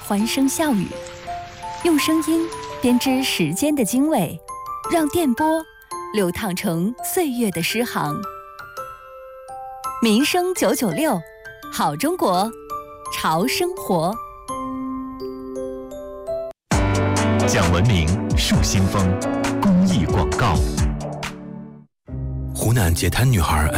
欢声笑语，用声音编织时间的经纬，让电波流淌成岁月的诗行。民生996，好中国，潮生活。 讲文明树新风公益广告。 湖南截瘫女孩